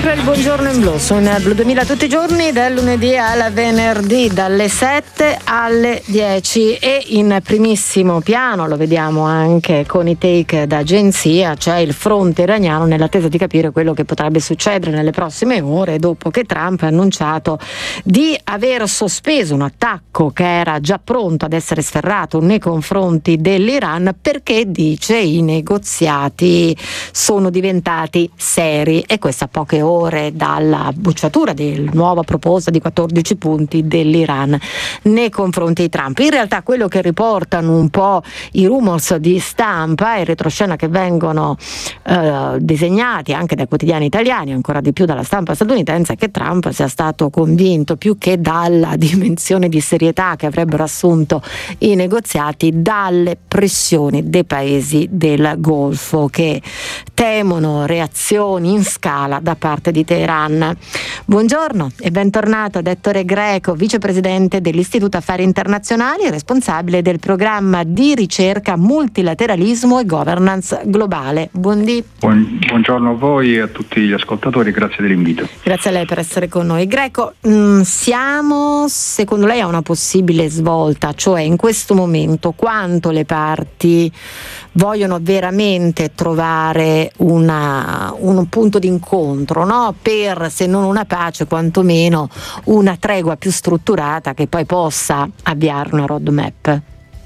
sempre il buongiorno in blu, su Blu 2000 tutti i giorni, dal lunedì al venerdì, dalle 7 alle 10, e in primissimo piano, lo vediamo anche con i take d'agenzia, c'è il fronte iraniano nell'attesa di capire quello che potrebbe succedere nelle prossime ore dopo che Trump ha annunciato di aver sospeso un attacco che era già pronto ad essere sferrato nei confronti dell'Iran, perché dice i negoziati sono diventati seri, e questo a poche ore dalla bocciatura della nuova proposta di 14 punti dell'Iran nei confronti di Trump. In realtà quello che riportano un po' i rumors di stampa e retroscena che vengono disegnati anche dai quotidiani italiani, ancora di più dalla stampa statunitense, è che Trump sia stato convinto, più che dalla dimensione di serietà che avrebbero assunto i negoziati, dalle pressioni dei paesi del Golfo che temono reazioni in scala da parte di Teheran. Buongiorno e bentornato ad Ettore Greco, vicepresidente dell'Istituto Affari Internazionali e responsabile del programma di ricerca Multilateralismo e Governance Globale. Buongiorno a voi e a tutti gli ascoltatori, grazie dell'invito. Grazie a lei per essere con noi. Greco, siamo secondo lei a una possibile svolta, cioè in questo momento quanto le parti vogliono veramente trovare un punto d'incontro, no? Per, se non una pace, quantomeno una tregua più strutturata che poi possa avviare una roadmap.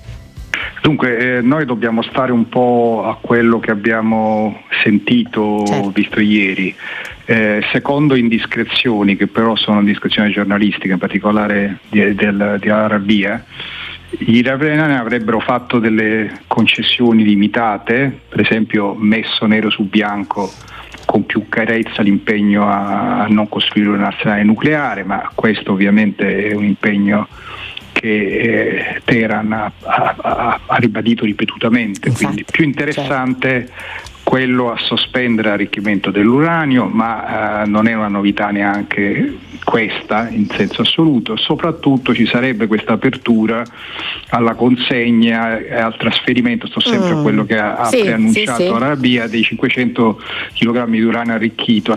Dunque, noi dobbiamo stare un po' a quello che abbiamo sentito, certo, visto ieri. Secondo indiscrezioni, che però sono indiscrezioni giornalistiche, in particolare di Arabia, gli iraniani avrebbero fatto delle concessioni limitate, per esempio messo nero su bianco con più chiarezza l'impegno a non costruire un arsenale nucleare, ma questo ovviamente è un impegno che Teheran ha ribadito ripetutamente. Esatto. Quindi più interessante, certo, quello a sospendere l'arricchimento dell'uranio, ma non è una novità neanche questa in senso assoluto. Soprattutto ci sarebbe questa apertura alla consegna e al trasferimento, sto sempre a quello che ha preannunciato l'Arabia, dei 500 kg di uranio arricchito al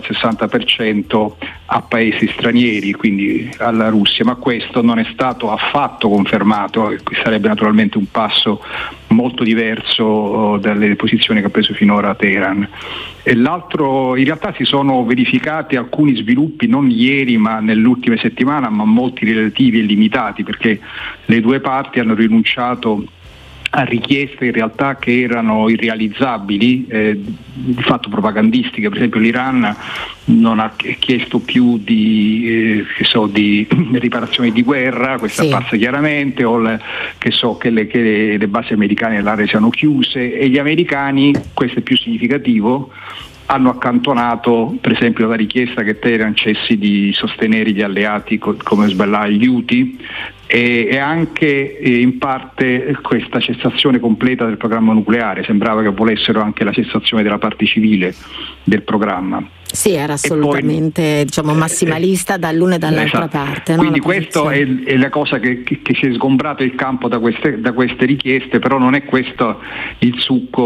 60% a paesi stranieri, quindi alla Russia, ma questo non è stato affatto confermato, e sarebbe naturalmente un passo molto diverso dalle posizioni che ha preso finora Teheran. E l'altro, in realtà si sono verificati alcuni sviluppi non ieri ma nelle ultime settimane, ma molti relativi e limitati, perché le due parti hanno rinunciato a richieste in realtà che erano irrealizzabili, di fatto propagandistiche. Per esempio l'Iran non ha chiesto più di riparazioni di guerra, questa passa chiaramente, o che le basi americane nell'area siano chiuse, e gli americani, questo è più significativo, hanno accantonato per esempio la richiesta che Teheran cessi di sostenere gli alleati come Hezbollah e gli Houthi, e anche in parte questa cessazione completa del programma nucleare. Sembrava che volessero anche la cessazione della parte civile del programma. Sì, era assolutamente massimalista dall'una e dall'altra parte. No? Quindi questo è la cosa che si è sgombrato il campo da queste richieste, però non è questo il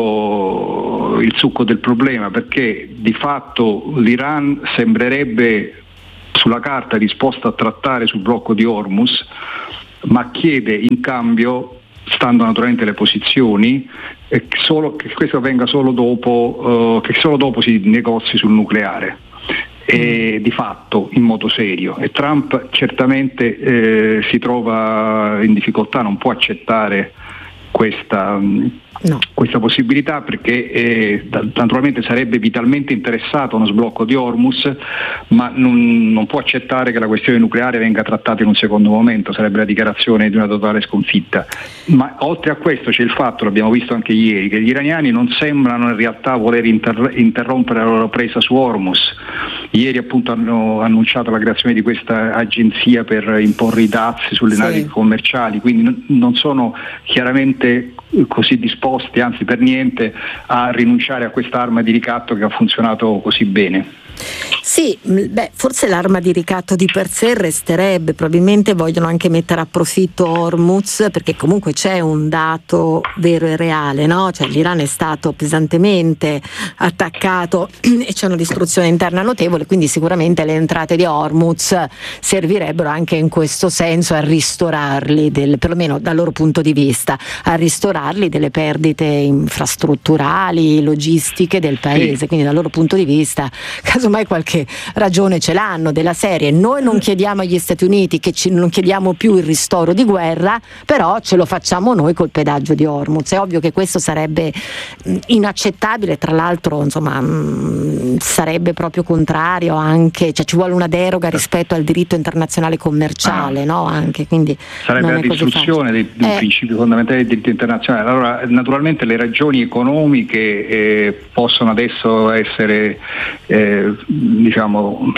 succo del problema, perché di fatto l'Iran sembrerebbe sulla carta disposta a trattare sul blocco di Hormuz, ma chiede in cambio, stando naturalmente le posizioni, che questo avvenga solo dopo si negozi sul nucleare, e di fatto in modo serio. E Trump certamente si trova in difficoltà, non può accettare questa possibilità, perché naturalmente sarebbe vitalmente interessato a uno sblocco di Hormuz, ma non può accettare che la questione nucleare venga trattata in un secondo momento, sarebbe la dichiarazione di una totale sconfitta. Ma oltre a questo c'è il fatto, l'abbiamo visto anche ieri, che gli iraniani non sembrano in realtà voler interrompere la loro presa su Hormuz. Ieri appunto hanno annunciato la creazione di questa agenzia per imporre i dazi sulle navi commerciali, quindi non sono chiaramente così disposti, anzi per niente, a rinunciare a quest'arma di ricatto che ha funzionato così bene. Sì, forse l'arma di ricatto di per sé resterebbe, probabilmente vogliono anche mettere a profitto Hormuz, perché comunque c'è un dato vero e reale, no? Cioè l'Iran è stato pesantemente attaccato e c'è una distruzione interna notevole, quindi sicuramente le entrate di Hormuz servirebbero anche in questo senso a ristorarli, perlomeno dal loro punto di vista, a ristorarli delle perdite infrastrutturali, logistiche del paese, quindi dal loro punto di vista casomai qualche ragione ce l'hanno, della serie noi non chiediamo agli Stati Uniti non chiediamo più il ristoro di guerra, però ce lo facciamo noi col pedaggio di Hormuz. È ovvio che questo sarebbe inaccettabile, tra l'altro insomma sarebbe proprio contrario anche, cioè ci vuole una deroga rispetto al diritto internazionale commerciale, no? Anche, quindi sarebbe la distruzione di un principio fondamentale del diritto internazionale. Allora naturalmente le ragioni economiche possono adesso essere diciamo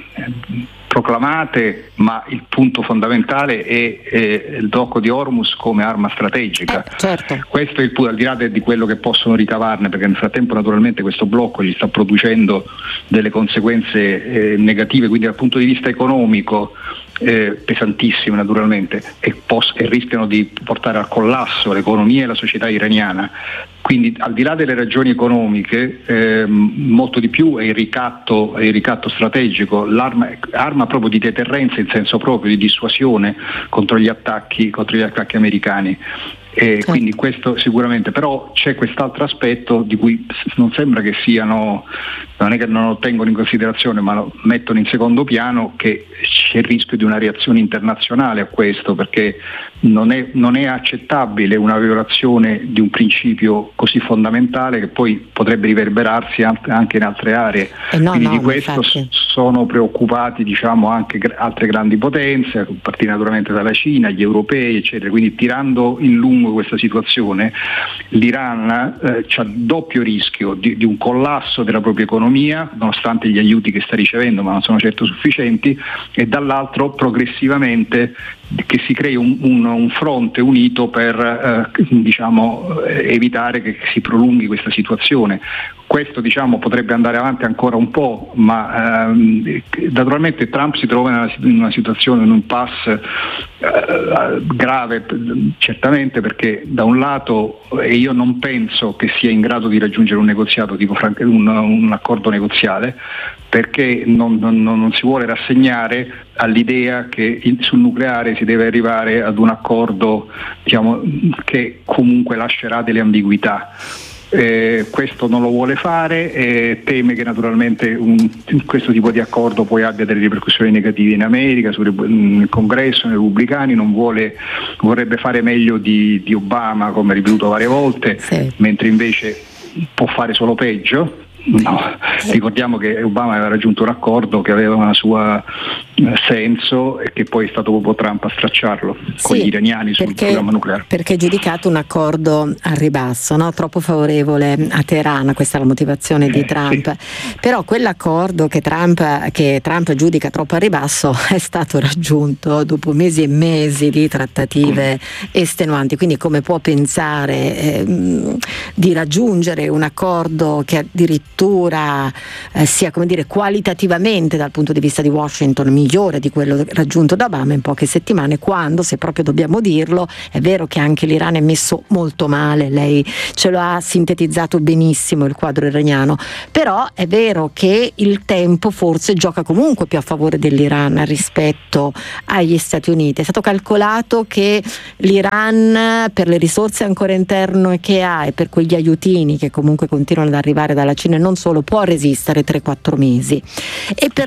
proclamate, ma il punto fondamentale è il blocco di Hormuz come arma strategica. Certo. Questo è il punto, al di là di quello che possono ricavarne, perché nel frattempo naturalmente questo blocco gli sta producendo delle conseguenze negative, quindi dal punto di vista economico pesantissime naturalmente, e rischiano di portare al collasso l'economia e la società iraniana. Quindi al di là delle ragioni economiche molto di più è il ricatto strategico, arma proprio di deterrenza in senso proprio, di dissuasione contro gli attacchi americani. Quindi questo sicuramente, però c'è quest'altro aspetto di cui non sembra che non è che non lo tengono in considerazione, ma lo mettono in secondo piano, che c'è il rischio di una reazione internazionale a questo, perché non è accettabile una violazione di un principio così fondamentale che poi potrebbe riverberarsi anche in altre aree. Quindi di questo infatti sono preoccupati anche altre grandi potenze, a partire naturalmente dalla Cina, gli europei eccetera. Quindi tirando in lungo questa situazione l'Iran c'ha doppio rischio di un collasso della propria economia, nonostante gli aiuti che sta ricevendo, ma non sono certo sufficienti, e dall'altro progressivamente che si crei un fronte unito per evitare che si prolunghi questa situazione. Questo potrebbe andare avanti ancora un po', ma naturalmente Trump si trova in una situazione, in un impasse grave certamente, perché da un lato io non penso che sia in grado di raggiungere un negoziato, un accordo negoziale, perché non si vuole rassegnare all'idea che sul nucleare si deve arrivare ad un accordo che comunque lascerà delle ambiguità. Questo non lo vuole fare, teme che naturalmente questo tipo di accordo poi abbia delle ripercussioni negative in America, nel Congresso, nei repubblicani. Vorrebbe fare meglio di Obama, come ripetuto varie volte, mentre invece può fare solo peggio. No, ricordiamo che Obama aveva raggiunto un accordo che aveva una sua senso e che poi è stato proprio Trump a stracciarlo con gli iraniani sul programma nucleare. Perché è giudicato un accordo al ribasso, no? Troppo favorevole a Teheran, questa è la motivazione di Trump. Però quell'accordo che Trump giudica troppo al ribasso è stato raggiunto dopo mesi e mesi di trattative estenuanti. Quindi come può pensare di raggiungere un accordo che addirittura sia qualitativamente dal punto di vista di Washington migliore di quello raggiunto da Obama in poche settimane, quando, se proprio dobbiamo dirlo, è vero che anche l'Iran è messo molto male, lei ce lo ha sintetizzato benissimo il quadro iraniano, però è vero che il tempo forse gioca comunque più a favore dell'Iran rispetto agli Stati Uniti. È stato calcolato che l'Iran, per le risorse ancora interne che ha e per quegli aiutini che comunque continuano ad arrivare dalla Cina e non solo, può resistere 3-4 mesi, e per